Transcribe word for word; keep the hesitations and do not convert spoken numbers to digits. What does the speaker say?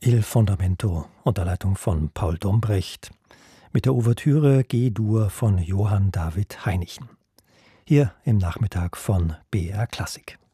Il Fondamento unter Leitung von Paul Dombrecht mit der Ouvertüre G-Dur von Johann David Heinichen. Hier im Nachmittag von B R Klassik.